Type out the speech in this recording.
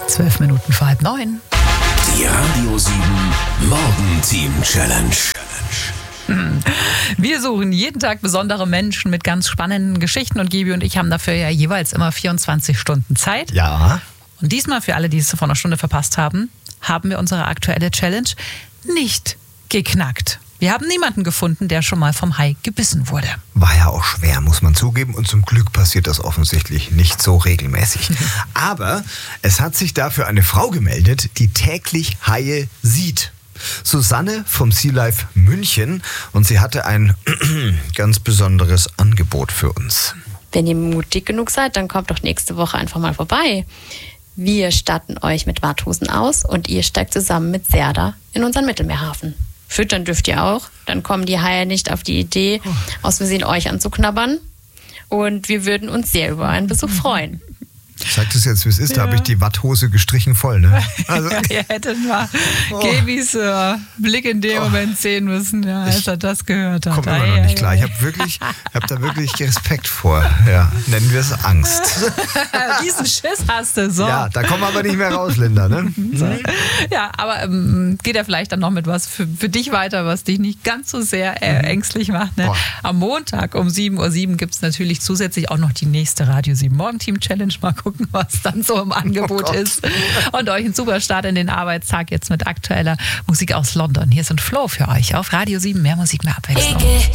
12 Minuten vor 8:30. Die Radio 7 Morgenteam Challenge. Wir suchen jeden Tag besondere Menschen mit ganz spannenden Geschichten und Gibi und ich haben dafür ja jeweils immer 24 Stunden Zeit. Ja. Und diesmal, für alle, die es vor einer Stunde verpasst haben, haben wir unsere aktuelle Challenge nicht geknackt. Wir haben niemanden gefunden, der schon mal vom Hai gebissen wurde. War ja auch schwer, muss man zugeben. Und zum Glück passiert das offensichtlich nicht so regelmäßig. Aber es hat sich dafür eine Frau gemeldet, die täglich Haie sieht. Susanne vom Sea Life München. Und sie hatte ein ganz besonderes Angebot für uns. Wenn ihr mutig genug seid, dann kommt doch nächste Woche einfach mal vorbei. Wir statten euch mit Warthosen aus und ihr steigt zusammen mit Serda in unseren Mittelmeerhafen. Füttern dürft ihr auch, dann kommen die Haie nicht auf die Idee, aus Versehen euch anzuknabbern. Und wir würden uns sehr über einen Besuch freuen. Ich sag das jetzt, wie es ist, da habe ich die Watthose gestrichen voll, ne? Also, Ja, ihr hättet mal Gebis Blick in dem Moment sehen müssen, ja, als er das gehört hat. kommt immer noch nicht klar. Ich habe da wirklich Respekt vor. Ja, nennen wir es Angst. Diesen Schiss hast du, so. Ja, da kommen wir aber nicht mehr raus, Linda, ne? Ja, aber geht ja vielleicht dann noch mit was für dich weiter, was dich nicht ganz so sehr ängstlich macht. Ne? Boah. Am Montag um 7:07 Uhr gibt es natürlich zusätzlich auch noch die nächste Radio 7 Morgenteam Challenge. Mal gucken, was dann so im Angebot ist. Und euch einen super Start in den Arbeitstag jetzt mit aktueller Musik aus London. Hier sind Flow für euch auf Radio 7. Mehr Musik, mehr Abwechslung.